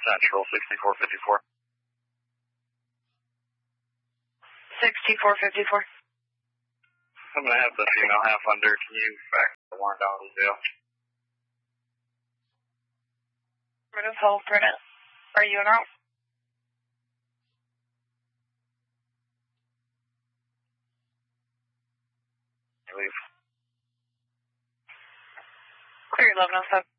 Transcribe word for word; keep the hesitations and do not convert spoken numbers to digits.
Central, sixty-four fifty-four. sixty-four fifty-four. I'm going to have the female half under. Can you fax the warrant down to jail? Rid of hold, Brennan. Are you en route? Leave. Clear eleven oh seven.